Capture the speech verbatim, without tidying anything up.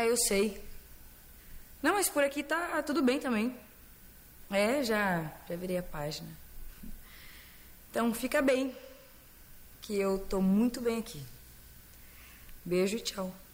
Ah, eu sei. Não, mas por aqui tá tudo bem também. É, já, já virei a página. Então, fica bem. Que eu tô muito bem aqui. Beijo e tchau.